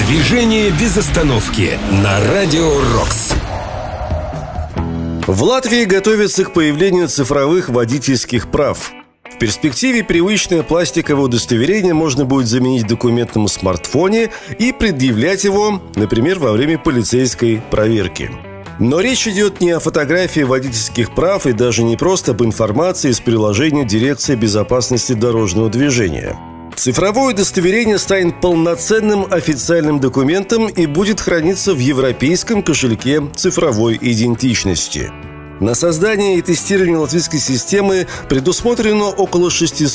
Движение без остановки на Радио Рокс. В Латвии готовятся к появлению цифровых водительских прав. В перспективе привычное пластиковое удостоверение можно будет заменить документом на смартфоне и предъявлять его, например, во время полицейской проверки. Но речь идет не о фотографии водительских прав и даже не просто об информации из приложения Дирекции безопасности дорожного движения. Цифровое удостоверение станет полноценным официальным документом и будет храниться в европейском кошельке цифровой идентичности. На создание и тестирование латвийской системы предусмотрено около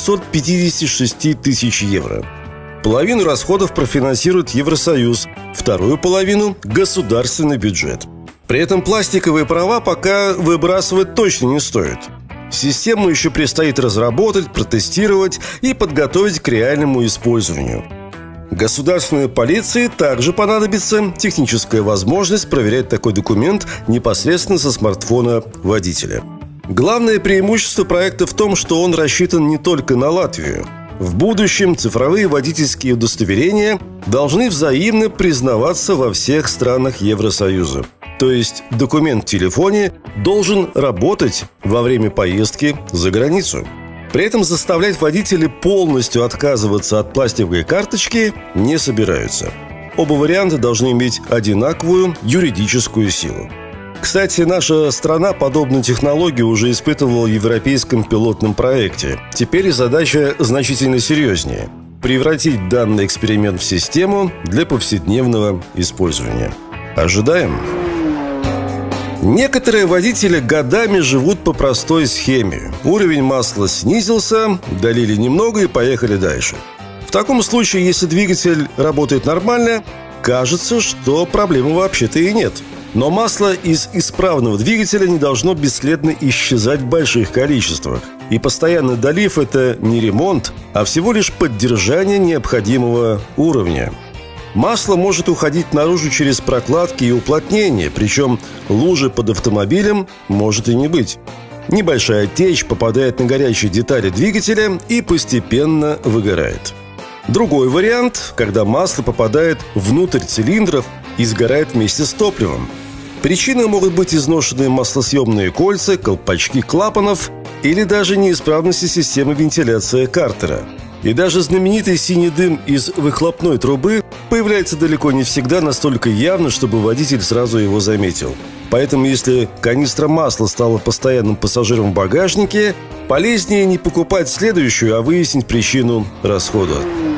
656 тысяч евро. Половину расходов профинансирует Евросоюз, вторую половину – государственный бюджет. При этом пластиковые права пока выбрасывать точно не стоит. Систему еще предстоит разработать, протестировать и подготовить к реальному использованию. Государственной полиции также понадобится техническая возможность проверять такой документ непосредственно со смартфона водителя. Главное преимущество проекта в том, что он рассчитан не только на Латвию. В будущем цифровые водительские удостоверения должны взаимно признаваться во всех странах Евросоюза. То есть документ в телефоне должен работать во время поездки за границу. При этом заставлять водителей полностью отказываться от пластиковой карточки не собираются. Оба варианта должны иметь одинаковую юридическую силу. Кстати, наша страна подобную технологию уже испытывала в европейском пилотном проекте. Теперь задача значительно серьезнее – превратить данный эксперимент в систему для повседневного использования. Ожидаем. Некоторые водители годами живут по простой схеме. Уровень масла снизился, долили немного и поехали дальше. В таком случае, если двигатель работает нормально, кажется, что проблемы вообще-то и нет. Но масло из исправного двигателя не должно бесследно исчезать в больших количествах. И постоянный долив – это не ремонт, а всего лишь поддержание необходимого уровня. Масло может уходить наружу через прокладки и уплотнения, причем лужи под автомобилем может и не быть. Небольшая течь попадает на горячие детали двигателя и постепенно выгорает. Другой вариант, когда масло попадает внутрь цилиндров и сгорает вместе с топливом. Причиной могут быть изношенные маслосъемные кольца, колпачки клапанов или даже неисправности системы вентиляции картера. И даже знаменитый синий дым из выхлопной трубы появляется далеко не всегда настолько явно, чтобы водитель сразу его заметил. Поэтому, если канистра масла стала постоянным пассажиром в багажнике, полезнее не покупать следующую, а выяснить причину расхода.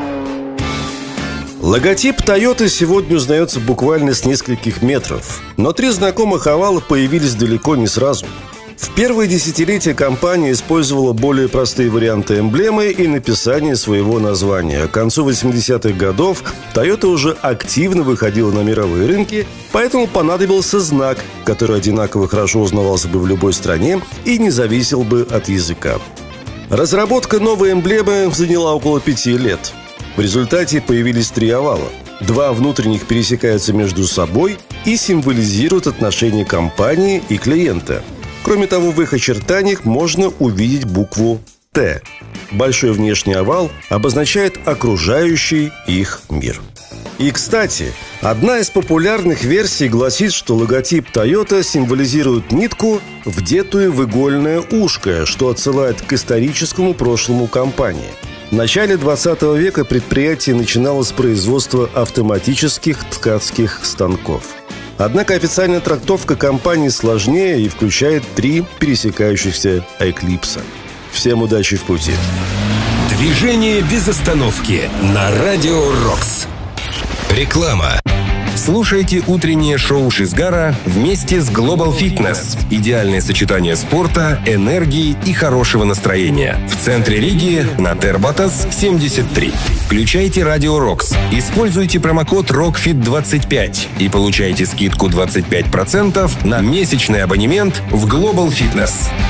Логотип Toyota сегодня узнается буквально с нескольких метров. Но 3 знакомых овала появились далеко не сразу. В первые десятилетия компания использовала более простые варианты эмблемы и написания своего названия. К концу 80-х годов Toyota уже активно выходила на мировые рынки, поэтому понадобился знак, который одинаково хорошо узнавался бы в любой стране и не зависел бы от языка. Разработка новой эмблемы заняла около 5 лет. В результате появились 3 овала. 2 внутренних пересекаются между собой и символизируют отношения компании и клиента. Кроме того, в их очертаниях можно увидеть букву «Т». Большой внешний овал обозначает окружающий их мир. И, кстати, одна из популярных версий гласит, что логотип Toyota символизирует нитку, вдетую в игольное ушко, что отсылает к историческому прошлому компании. В начале 20 века предприятие начинало с производства автоматических ткацких станков. Однако официальная трактовка компании сложнее и включает 3 пересекающихся эклипса. Всем удачи в пути! Движение без остановки на Радио Рокс. Реклама. Слушайте утреннее шоу Шизгара вместе с Global Fitness. Идеальное сочетание спорта, энергии и хорошего настроения. В центре Риги на Тербатас 73. Включайте Радио Рокс. Используйте промокод ROCKFIT25 и получайте скидку 25% на месячный абонемент в Global Fitness.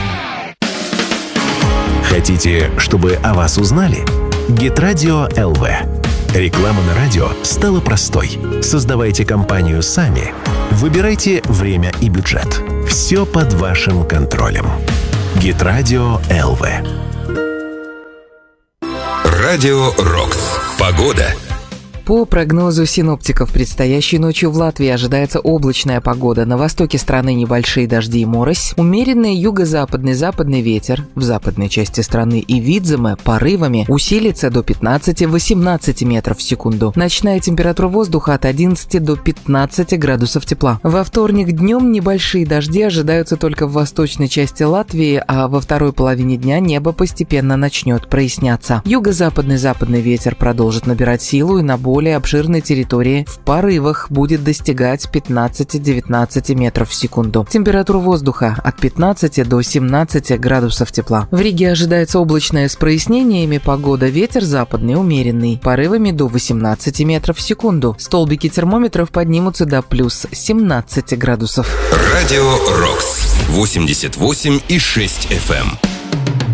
Хотите, чтобы о вас узнали? Геtradio ЛВ. Реклама на радио стала простой. Создавайте компанию сами. Выбирайте время и бюджет. Все под вашим контролем. Геtradio ЛВ. Радио Рокс. Погода. По прогнозу синоптиков, предстоящей ночью в Латвии ожидается облачная погода. На востоке страны небольшие дожди и морось. Умеренный юго-западный западный ветер в западной части страны и Видземе порывами усилится до 15-18 метров в секунду. Ночная температура воздуха от 11 до 15 градусов тепла. Во вторник днем небольшие дожди ожидаются только в восточной части Латвии, а во второй половине дня небо постепенно начнет проясняться. Юго-западный западный ветер продолжит набирать силу и на более обширной территории в порывах будет достигать 15-19 метров в секунду. Температура воздуха от 15 до 17 градусов тепла. В Риге ожидается облачная с прояснениями погода, ветер западный умеренный, порывами до 18 метров в секунду. Столбики термометров поднимутся до плюс 17 градусов. Радио Рокс 88,6 FM.